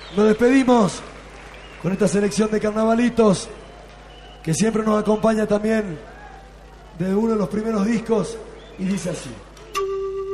Nos despedimos con esta selección de carnavalitos que siempre nos acompaña también desde uno de los primeros discos y dice así.